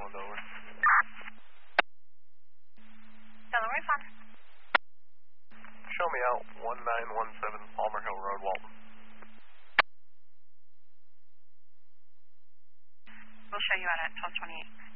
Holland over. Delaware Fun. Show me out 1917 Palmer Hill Road, Walton. We'll show you out at 1228.